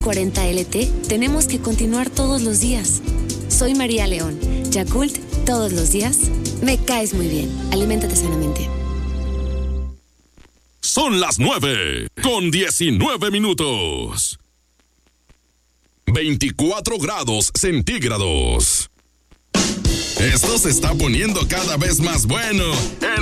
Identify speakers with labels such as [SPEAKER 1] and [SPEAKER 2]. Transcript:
[SPEAKER 1] 40 LT, tenemos que continuar todos los días. Soy María León. Yakult, todos los días. Me caes muy bien. Aliméntate sanamente.
[SPEAKER 2] Son las 9:19. 24 grados centígrados. Esto se está poniendo cada vez más bueno.